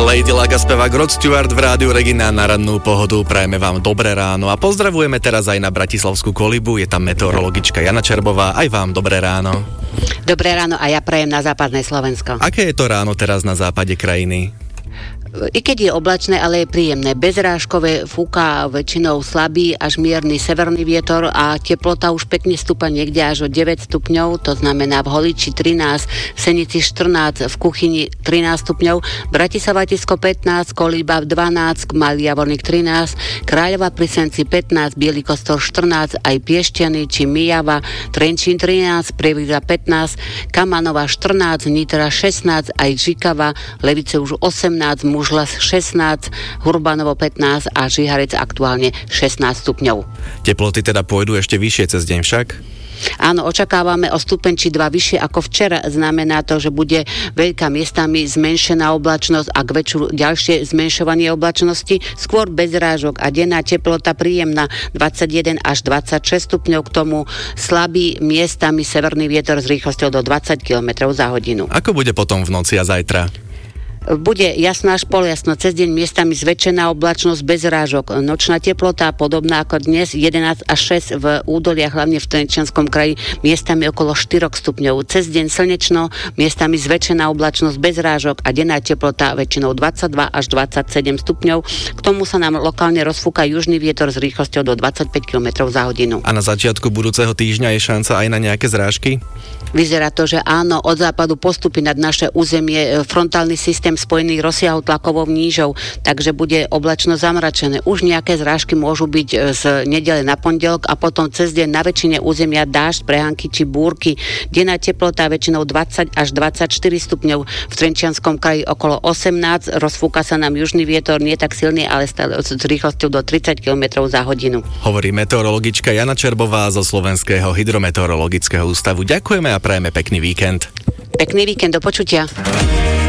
Lady Gaga spevák Rod Stewart v rádiu Regina na rannú pohodu. Prajeme vám dobré ráno a pozdravujeme teraz aj na Bratislavskú Kolibu. Je tam meteorologička Jana Čerbová. Aj vám dobré ráno. Dobré ráno a ja prajem na západné Slovensko. Aké je to ráno teraz na západe krajiny? I keď je oblačné, ale je príjemné. Bezrážkové, fúka väčšinou slabý až mierny severný vietor a teplota už pekne stúpa niekde až o 9 stupňov, to znamená v Holiči 13, v Senici 14, v Kuchyni 13 stupňov, Bratislavatisko 15, Kolíba 12, Malý Javorník 13, Kráľova pri Senci 15, Bielý Kostol 14, aj Piešťany či Mijava, Trenčín 13, Prievidza 15, Kamanova 14, Nitra 16, aj Žikava, Levice už 18, Mužlas 16, Hurbanovo 15 a Žiharec aktuálne 16 stupňov. Teploty teda pôjdu ešte vyššie cez deň však? Áno, očakávame o stupeň či 2 vyššie ako včera. Znamená to, že bude veľká miestami zmenšená oblačnosť a k väčšiu ďalšie zmenšovanie oblačnosti. Skôr bez rážok a denná teplota príjemná 21 až 26 stupňov, k tomu slabý miestami severný vietor s rýchlosťou do 20 km za hodinu. Ako bude potom v noci a zajtra? Bude jasno až poljasno, cez deň miestami zväčšená oblačnosť bez rážok. Nočná teplota podobná ako dnes 11 až 6 v údoliach, hlavne v Trenčianskom kraji, miestami okolo 4 stupňov. Cez deň slnečno, miestami zväčšená oblačnosť bez rážok a denná teplota väčšinou 22 až 27 stupňov. K tomu sa nám lokálne rozfúka južný vietor s rýchlosťou do 25 km za hodinu. A na začiatku budúceho týždňa je šanca aj na nejaké zrážky? Vyzerá to, že áno, od západu postupí nad naše územie frontálny systém spojený rozsiahou tlakovou nížou, takže bude oblačno zamračené. Už nejaké zrážky môžu byť z nedele na pondelok a potom cez deň na väčšine územia dážď, prehánky či búrky. Denná teplota väčšinou 20 až 24 stupňov, v Trenčianskom kraji okolo 18, rozfúka sa nám južný vietor, nie tak silný, ale stále s rýchlosťou do 30 km za hodinu. Hovorí meteorologička Jana Čerbová zo Slovenského hydrometeorologického ústavu. Ďakujeme a prajeme pekný víkend. Pekný víkend, do počutia.